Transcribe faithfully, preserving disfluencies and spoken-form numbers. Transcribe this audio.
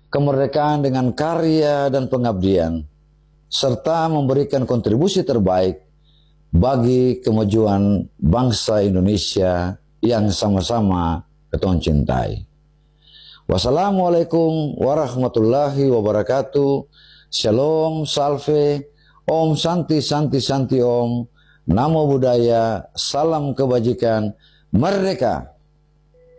kemerdekaan dengan karya dan pengabdian, serta memberikan kontribusi terbaik bagi kemajuan bangsa Indonesia yang sama-sama kita cintai. Wassalamualaikum warahmatullahi wabarakatuh. Shalom, salve, Om Santi Santi Santi Om, Namo Buddhaya, salam kebajikan, merdeka.